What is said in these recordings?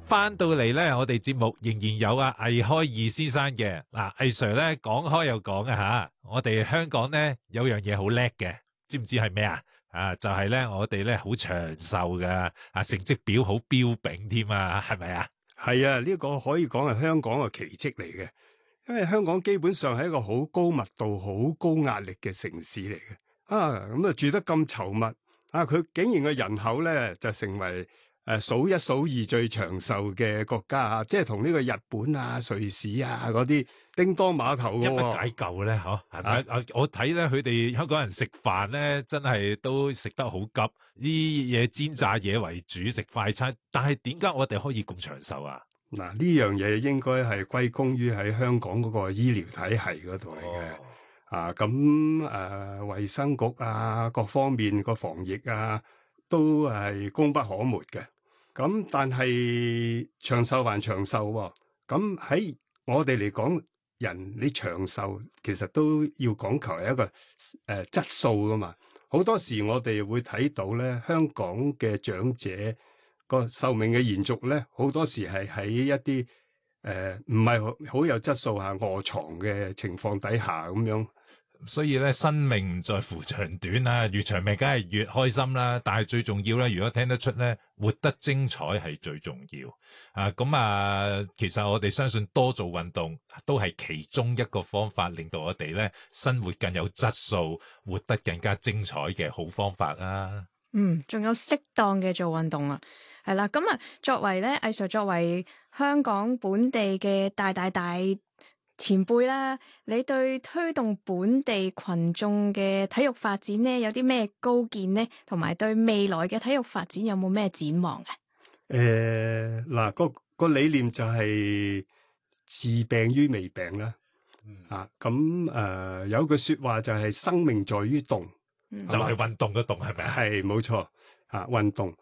翻到嚟咧，我哋節目仍然有魏開義先生嘅。魏 Sir 咧講開又講吓，我哋香港咧有樣嘢好叻嘅，知唔知係咩啊？就係咧我哋咧好長壽噶，成績表好彪炳添啊，係咪啊？ 係啊，呢個可以講係香港嘅奇蹟嚟嘅，因為香港基本上係一個好高密度、好高壓力嘅城市嚟嘅。咁啊住得咁稠密，佢竟然嘅人口咧就成為數一數二最長壽嘅國家啊！即係同呢個日本啊、瑞士啊嗰啲叮當碼頭嘅一不解救咧，係咪？我睇咧佢哋香港人食飯咧，真係都食得好急，啲嘢煎炸嘢為主，食快餐。但係點解我哋可以咁長壽啊？ 嗱，呢樣嘢應該係歸功於喺香港嗰個醫療體系嗰度嚟嘅。衛生局各方面個防疫都係功不可沒嘅。咁但係長壽還長壽喎。咁喺我哋嚟講，人你長壽其實都要講求係一個質素噶嘛。好多時我哋會睇到咧，香港嘅長者個壽命嘅延續咧，好多時係喺一啲唔係好有質素臥床嘅情況底下咁樣。 所以咧，生命唔在乎長短啦，越長命梗係越開心啦。但係最重要咧，如果聽得出咧，活得精彩係最重要。其實我哋相信多做運動都係其中一個方法，令到我哋咧生活更有質素，活得更加精彩嘅好方法啦。 仲有適當嘅做運動啊，係啦。咁作為咧，魏 Sir 作為香港本地嘅大前輩啦，你對推動本地群眾嘅體育發展呢，有啲咩高見呢？同埋對未來嘅體育發展有冇咩展望嘅？ 個理念就係治病於未病啦。有句說話就係生命在於動， 就係運動嘅動，係咪？ 係冇錯運動。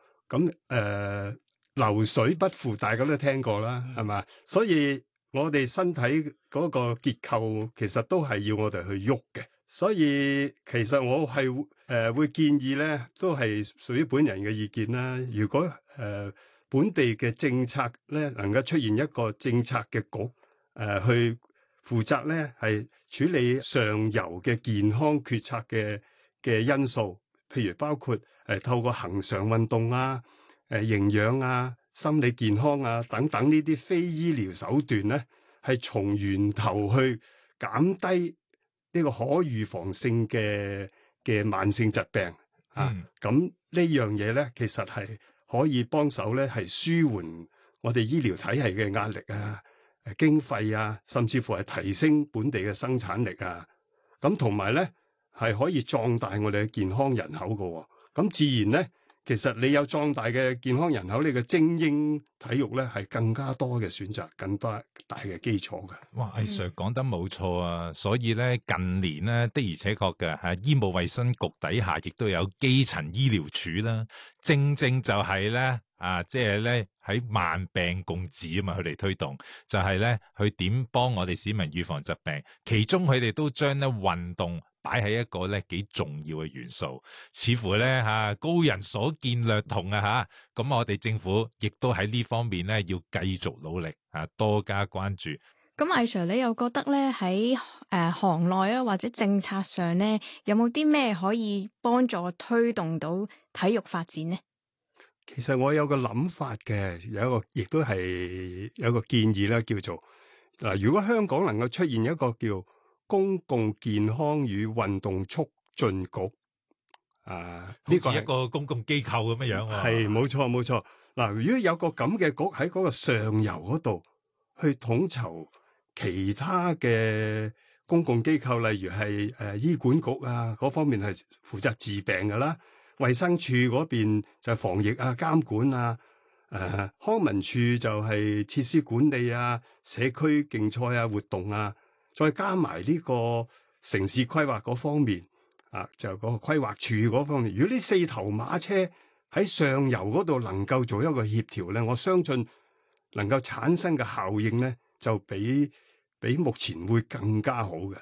流水不腐，大家都聽過啦，係嘛？所以我哋身體嗰個結構其實都係要我哋去喐嘅，所以其實我係會建議咧，都係屬於本人嘅意見啦。如果本地嘅政策咧能夠出現一個政策嘅局去負責咧，係處理上游嘅健康決策嘅因素，譬如包括透過恆常運動營養心理健康等等呢啲非醫療手段咧，係從源頭去減低呢個可預防性嘅慢性疾病咁呢樣嘢咧，其實係可以幫手咧，係舒緩我哋醫療體系嘅壓力經費甚至乎係提升本地嘅生產力咁同埋咧係可以壯大我哋嘅健康人口㗎。咁自然咧，其實你有壯大嘅健康人口，你嘅精英體育咧係更加多嘅選擇，更多大嘅基礎嘅。 哇，魏 Sir 講得冇錯啊！所以咧近年咧的而且確嘅醫務衛生局底下亦都有基層醫療處啦，正就係咧即係咧喺萬病共治嘛，佢哋推動就係咧去點幫我哋市民預防疾病，其中佢哋都將咧運動擺喺一個咧幾重要嘅元素，似乎咧高人所見略同咁我哋政府亦都喺呢方面咧要繼續努力多加關注。 咁魏 Sir 你又覺得咧喺行內或者政策上咧有冇啲咩可以幫助推動到體育發展呢？ 其實我有個諗法嘅，亦都係有個建議啦，叫做如果香港能夠出現一個叫公共健康與運動促進局，呢個係一個公共機構咁樣樣。 係冇錯冇錯。如果有個咁嘅局喺嗰個上游嗰度去統籌其他嘅公共機構，例如係醫管局嗰方面係負責治病噶啦，衛生署嗰邊就係防疫監管康文署就係設施管理社區競賽活動再加埋呢個城市規劃嗰方面就個規劃署嗰方面，如果呢四頭馬車喺上游嗰度能夠做一個協調咧，我相信能夠產生嘅效應咧就比目前會更加好嘅。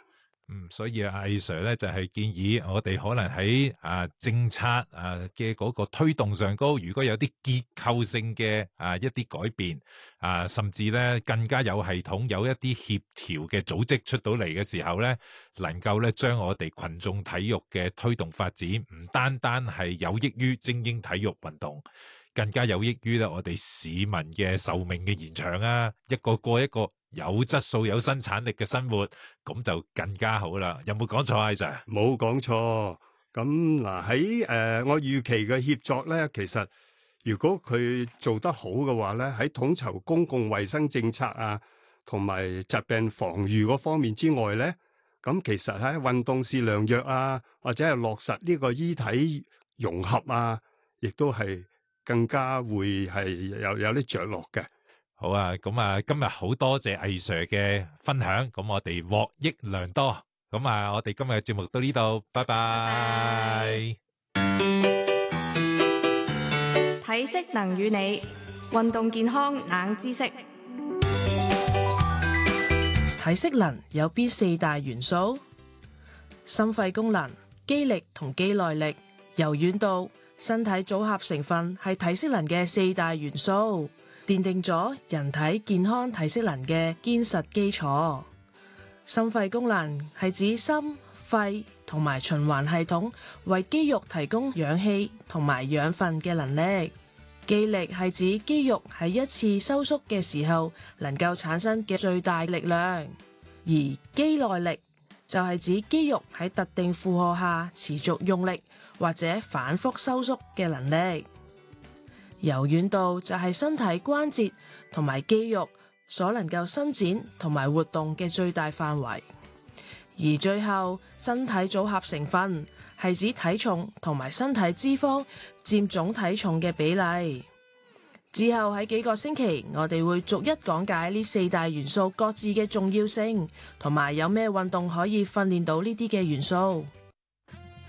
所以阿 Sir 咧就係建議我哋可能喺政策嘅嗰個推動上高，如果有啲結構性嘅一啲改變甚至咧更加有系統，有一啲協調嘅組織出到嚟嘅時候咧，能夠咧將我哋群眾體育嘅推動發展，唔單單係有益於精英體育運動，更加有益於咧我哋市民嘅壽命嘅延長啊！一個過一個有質素、有生產力嘅生活，咁就更加好啦。有冇講錯啊？Sir？ 冇講錯。咁嗱喺我預期嘅協作咧，其實如果佢做得好嘅話咧，喺統籌公共衛生政策同埋疾病防禦嗰方面之外咧，咁其實喺運動是良藥或者係落實呢個醫體融合亦都係更加會係有啲着落嘅。 好啊，咁今日好多謝魏 Sir 嘅分享，咁我哋獲益良多。咁我哋今日嘅節目到呢度，拜拜。 體適能與你，運動健康冷知識。 體適能有邊4大元素？心肺功能、肌力同肌耐力、柔軟度、身體組合成分係體適能嘅4大元素，奠定咗人體健康體適能嘅堅實基礎。心肺功能係指心、肺同埋循環系統為肌肉提供氧氣同埋養分嘅能力。肌力係指肌肉喺一次收縮嘅時候能夠產生嘅最大力量，而肌耐力就係指肌肉喺特定負荷下持續用力或者反覆收縮嘅能力。柔軟度就係身體關節同埋肌肉所能夠伸展同埋活動嘅最大範圍。而最後，身體組合成分係指體重同埋身體脂肪佔總體重嘅比例。之後喺幾個星期，我哋會逐一講解呢4大元素各自嘅重要性，同埋有咩運動可以訓練到呢啲嘅元素。